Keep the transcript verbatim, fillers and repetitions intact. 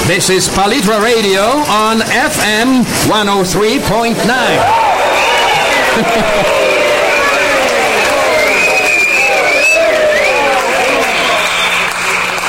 This is Palitra Radio on F M one oh three point nine.